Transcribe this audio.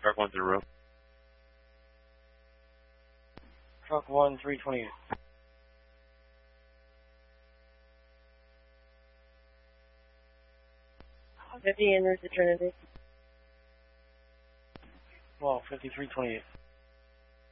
Truck 1 to the roof. Truck 1, 328. 50 and there's the Trinity. Well, 5328.